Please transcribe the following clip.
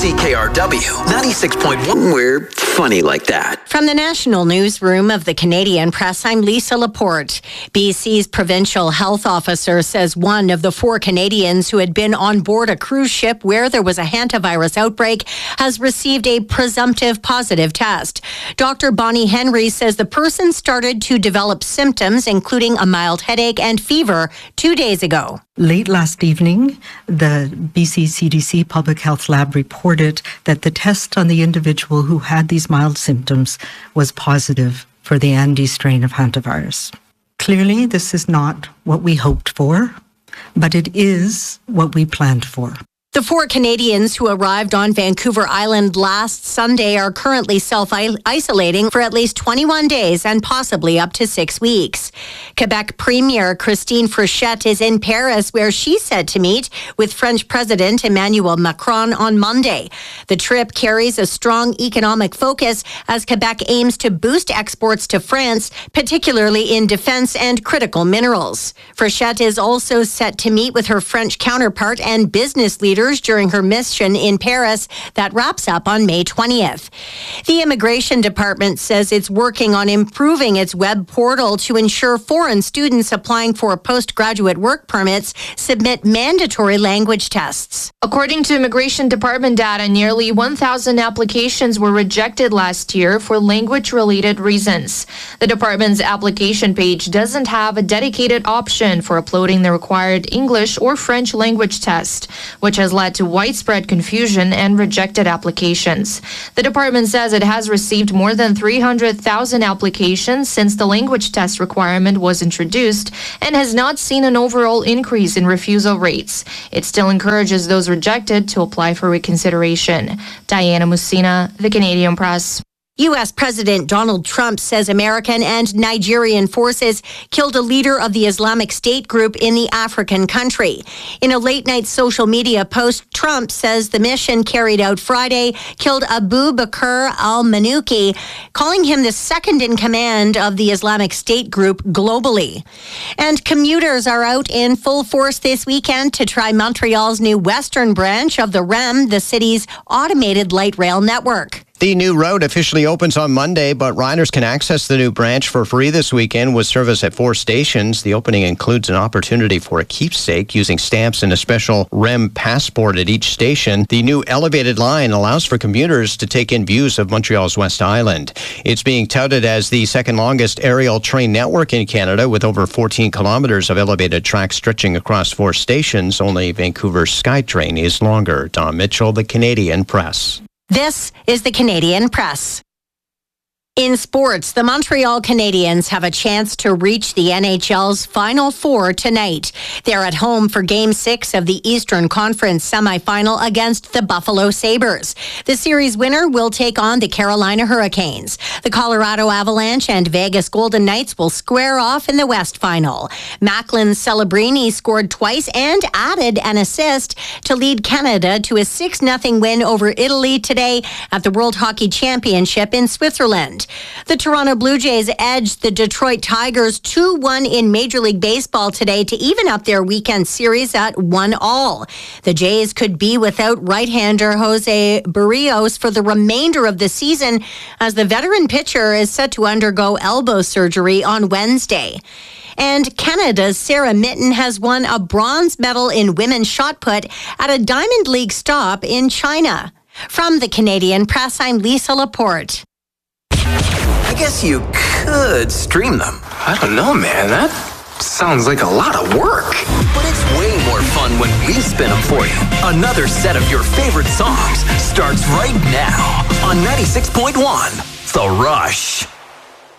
CKRW 96.1. We're funny like that. From the National Newsroom of the Canadian Press, I'm Lisa Laporte. BC's provincial health officer says one of the 4 Canadians who had been on board a cruise ship where there was a hantavirus outbreak has received a presumptive positive test. Dr. Bonnie Henry says the person started to develop symptoms, including a mild headache and fever, 2 days ago. Late last evening, the BC CDC Public Health Lab reported that the test on the individual who had these mild symptoms was positive for the Andes strain of hantavirus. Clearly, this is not what we hoped for, but it is what we planned for. The 4 Canadians who arrived on Vancouver Island last Sunday are currently self-isolating for at least 21 days and possibly up to 6 weeks. Quebec Premier Christine Frechette is in Paris, where she's set to meet with French President Emmanuel Macron on Monday. The trip carries a strong economic focus as Quebec aims to boost exports to France, particularly in defense and critical minerals. Frechette is also set to meet with her French counterpart and business leaders during her mission in Paris that wraps up on May 20th. The Immigration Department says it's working on improving its web portal to ensure foreign students applying for postgraduate work permits submit mandatory language tests. According to Immigration Department data, nearly 1,000 applications were rejected last year for language-related reasons. The department's application page doesn't have a dedicated option for uploading the required English or French language test, which has led to widespread confusion and rejected applications. The department says it has received more than 300,000 applications since the language test requirement was introduced and has not seen an overall increase in refusal rates. It still encourages those rejected to apply for reconsideration. Diana Musina, The Canadian Press. U.S. President Donald Trump says American and Nigerian forces killed a leader of the Islamic State group in the African country. In a late-night social media post, Trump says the mission carried out Friday killed Abu Bakr al-Manuki, calling him the second in command of the Islamic State group globally. And commuters are out in full force this weekend to try Montreal's new western branch of the REM, the city's automated light rail network. The new route officially opens on Monday, but riders can access the new branch for free this weekend with service at 4 stations. The opening includes an opportunity for a keepsake using stamps and a special REM passport at each station. The new elevated line allows for commuters to take in views of Montreal's West Island. It's being touted as the second longest aerial train network in Canada, with over 14 kilometers of elevated track stretching across 4 stations. Only Vancouver's SkyTrain is longer. Don Mitchell, The Canadian Press. This is The Canadian Press. In sports, the Montreal Canadiens have a chance to reach the NHL's Final Four tonight. They're at home for Game 6 of the Eastern Conference semifinal against the Buffalo Sabres. The series winner will take on the Carolina Hurricanes. The Colorado Avalanche and Vegas Golden Knights will square off in the West Final. Macklin Celebrini scored twice and added an assist to lead Canada to a 6-0 win over Italy today at the World Hockey Championship in Switzerland. The Toronto Blue Jays edged the Detroit Tigers 2-1 in Major League Baseball today to even up their weekend series at 1-1. The Jays could be without right-hander Jose Barrios for the remainder of the season, as the veteran pitcher is set to undergo elbow surgery on Wednesday. And Canada's Sarah Mitten has won a bronze medal in women's shot put at a Diamond League stop in China. From the Canadian Press, I'm Lisa Laporte. I guess you could stream them. I don't know, man. That sounds like a lot of work. But it's way more fun when we spin them for you. Another set of your favorite songs starts right now on 96.1 The Rush.